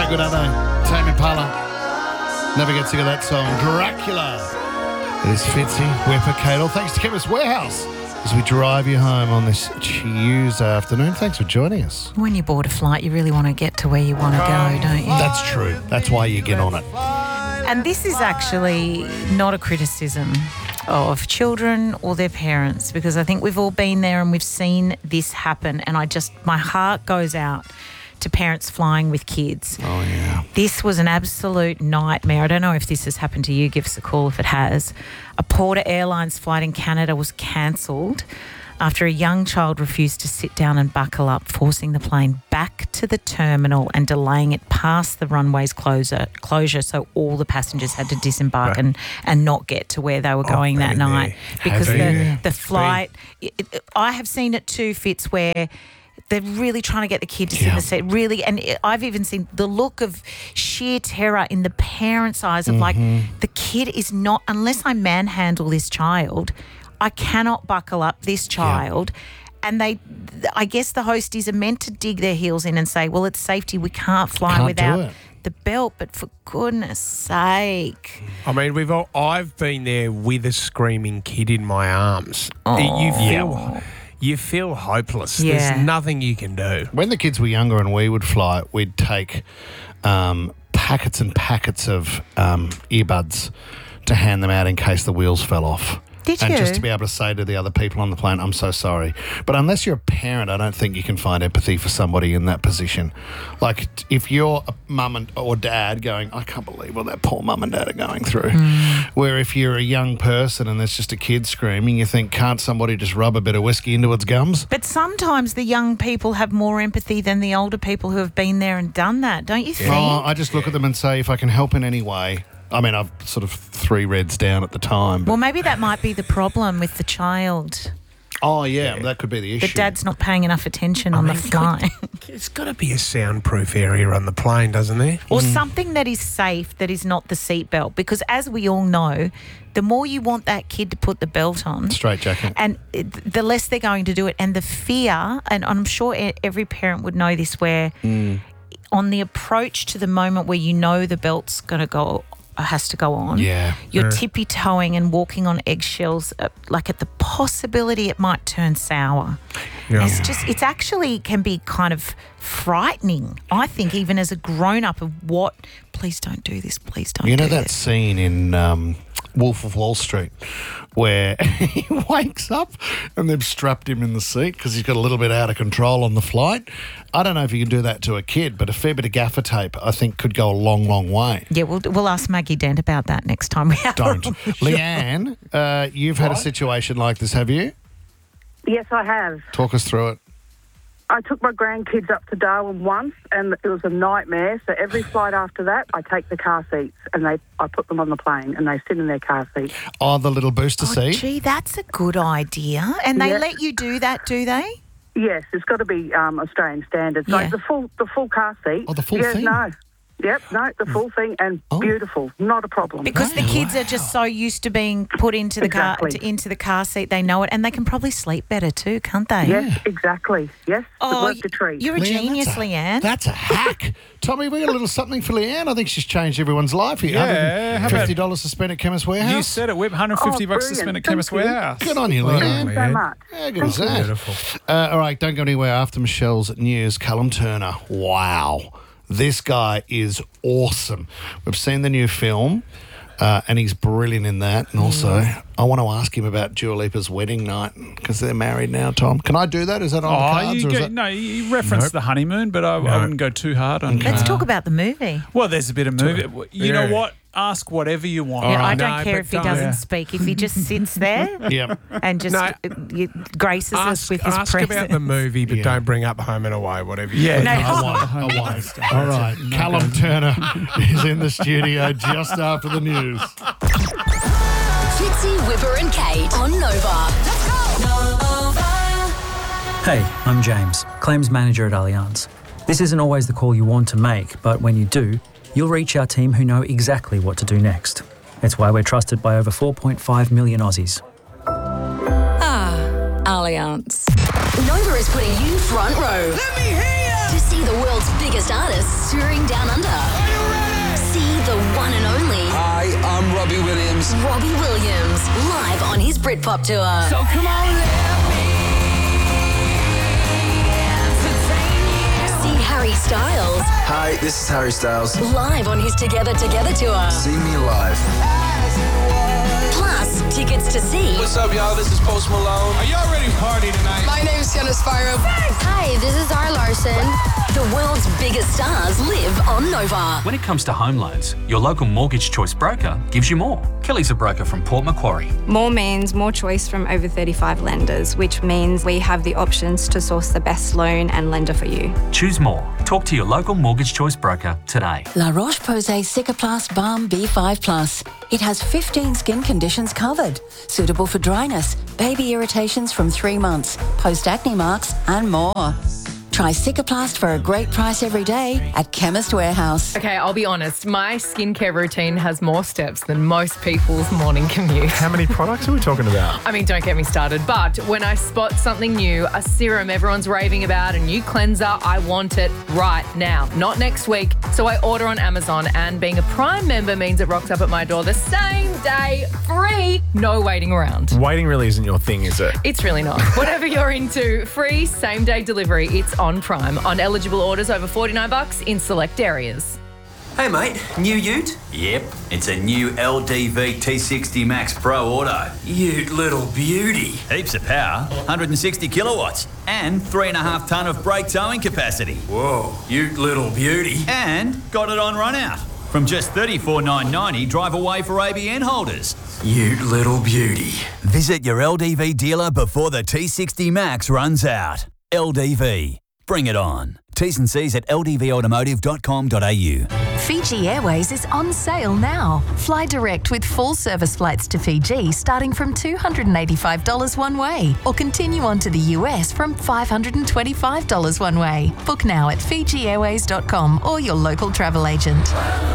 So good, aren't they? Tame Impala. Never get sick of that song. Dracula. It is Fitzy, Whipper, Cadle. Thanks to Chemist Warehouse as we drive you home on this Tuesday afternoon. Thanks for joining us. When you board a flight, you really want to get to where you want to go, don't you? That's true. That's why you get on it. And this is actually not a criticism of children or their parents, because I think we've all been there and we've seen this happen, and my heart goes out to parents flying with kids. Oh, yeah. This was an absolute nightmare. I don't know if this has happened to you. Give us a call if it has. A Porter Airlines flight in Canada was cancelled after a young child refused to sit down and buckle up, forcing the plane back to the terminal and delaying it past the runway's closure, so all the passengers had to disembark and not get to where they were going that night. Because the flight... I have seen it too, Fitz, where... they're really trying to get the kid to sit in the seat, really. And I've even seen the look of sheer terror in the parents' eyes of like, the kid is not, unless I manhandle this child, I cannot buckle up this child. And I guess the hosties are meant to dig their heels in and say, well, it's safety. We can't fly without the belt, but for goodness sake. I mean, I've been there with a screaming kid in my arms. You feel hopeless. Yeah. There's nothing you can do. When the kids were younger and we would fly, we'd take packets and packets of earbuds to hand them out in case the wheels fell off. Did you? And just to be able to say to the other people on the plane, I'm so sorry. But unless you're a parent, I don't think you can find empathy for somebody in that position. Like, if you're a mum or dad going, I can't believe what that poor mum and dad are going through. Where if you're a young person and there's just a kid screaming, you think, can't somebody just rub a bit of whiskey into its gums? But sometimes the young people have more empathy than the older people who have been there and done that, don't you think? Oh, I just look at them and say, if I can help in any way. I mean, I've sort of 3 reds down at the time. Well, maybe that might be the problem with the child. Oh, yeah, that could be the issue. The dad's not paying enough attention on the flight. It's got to be a soundproof area on the plane, doesn't there? Or something that is safe, that is not the seatbelt. Because as we all know, the more you want that kid to put the belt on... straight jacket. And the less they're going to do it. And the fear, and I'm sure every parent would know this, where on the approach to the moment where you know the belt's going to go... has to go on. Yeah. You're tippy-toeing and walking on eggshells, like at the possibility it might turn sour. Yeah. It's actually can be kind of frightening, I think, even as a grown-up, of what, please don't do this, please don't do this. You know that scene in Wolf of Wall Street where he wakes up and they've strapped him in the seat because he's got a little bit out of control on the flight? I don't know if you can do that to a kid, but a fair bit of gaffer tape, I think, could go a long, long way. Yeah, we'll ask Maggie Dent about that next time we have her on Don't. the show. Leanne, you've had a situation like this, have you? Yes, I have. Talk us through it. I took my grandkids up to Darwin once, and it was a nightmare. So every flight after that, I take the car seats and I put them on the plane, and they sit in their car seats. Oh, the little booster seat? Gee, that's a good idea. And they let you do that, do they? Yes, it's got to be Australian standards. Yeah. Like the full car seat. Oh, the full thing? No. Yep, no, the full thing, and beautiful, not a problem. Because the kids are just so used to being put into the car seat, they know it, and they can probably sleep better too, can't they? Yes, exactly. Yes, it worked a treat. You're a genius, Leanne. That's a hack. Tommy, we got a little something for Leanne. I think she's changed everyone's life here. Yeah, how about- $50 to spend at Chemist Warehouse. You said it, Whip. $150 to brilliant. spend at Thank Chemist you. Warehouse. Good on you, Well Leanne. done, so Leanne. much. How good is that? Beautiful. All right, don't go anywhere after Michelle's news. Callum Turner. Wow. This guy is awesome. We've seen the new film, and he's brilliant in that. And also, I want to ask him about Dua Lipa's wedding night because they're married now, Tom. Can I do that? Is that on the cards? Or is that... No, you referenced the honeymoon, but I wouldn't go too hard on Let's talk about the movie. Well, there's a bit of movie. You know what? Ask whatever you want. Yeah, I No, don't care but if he don't. doesn't speak. If he just sits there Yep. and just graces us with his Ask presence. about the movie, but don't bring up Home and Away, whatever you Yeah, No. I won't. All right. Callum Turner is in the studio just after the news. Fitzy, Whipper and Kate on Nova. Hey, I'm James, Claims Manager at Allianz. This isn't always the call you want to make, but when you do, you'll reach our team who know exactly what to do next. It's why we're trusted by over 4.5 million Aussies. Allianz. Nova is putting you front row. Let me hear ya! To see the world's biggest artists touring down under. See the one and only Hi, I'm Robbie Williams. Robbie Williams live on his Britpop tour. So come on, See Harry Styles Hi, this is Harry Styles. live on his Together Together tour. See me live. Plus, tickets to see What's up, y'all? This is Post Malone. Are y'all ready to party tonight? My name's Sienna Spyro. Hi, this is Zara Larson. The world's biggest stars live on Nova. When it comes to home loans, your local Mortgage Choice broker gives you more. Kelly's a broker from Port Macquarie. More means more choice from over 35 lenders, which means we have the options to source the best loan and lender for you. Choose more. Talk to your local Mortgage Choice broker today. La Roche-Posay Cicaplast Balm B5 Plus. It has 15 skin conditions covered, suitable for dryness, baby irritations from 3 months, post-acne marks and more. Try Cicaplast for a great price every day at Chemist Warehouse. Okay, I'll be honest. My skincare routine has more steps than most people's morning commute. How many products are we talking about? I mean, don't get me started. But when I spot something new, a serum everyone's raving about, a new cleanser, I want it right now, not next week. So I order on Amazon, and being a Prime member means it rocks up at my door the same day, free, no waiting around. Waiting really isn't your thing, is it? It's really not. Whatever you're into, free same-day delivery. It's on Prime on eligible orders over $49 in select areas. Hey mate, new ute? Yep, it's a new LDV T60 Max Pro Auto. Ute little beauty. Heaps of power, 160 kilowatts, and 3.5 tonne of brake towing capacity. Whoa, ute little beauty. And got it on run out. From just $34,990 drive away for ABN holders. Ute little beauty. Visit your LDV dealer before the T60 Max runs out. LDV. Bring it on. T's and C's at ldvautomotive.com.au. Fiji Airways is on sale now. Fly direct with full service flights to Fiji starting from $285 one way, or continue on to the US from $525 one way. Book now at FijiAirways.com or your local travel agent.